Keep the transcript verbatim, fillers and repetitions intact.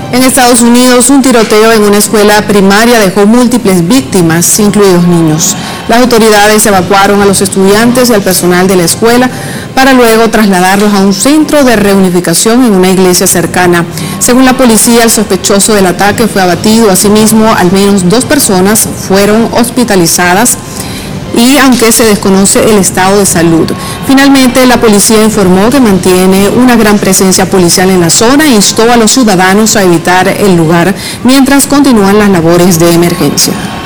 En Estados Unidos, un tiroteo en una escuela primaria dejó múltiples víctimas, incluidos niños. Las autoridades evacuaron a los estudiantes y al personal de la escuela para luego trasladarlos a un centro de reunificación en una iglesia cercana. Según la policía, el sospechoso del ataque fue abatido. Asimismo, al menos dos personas fueron hospitalizadas, y aunque se desconoce el estado de salud. Finalmente, la policía informó que mantiene una gran presencia policial en la zona e instó a los ciudadanos a evitar el lugar mientras continúan las labores de emergencia.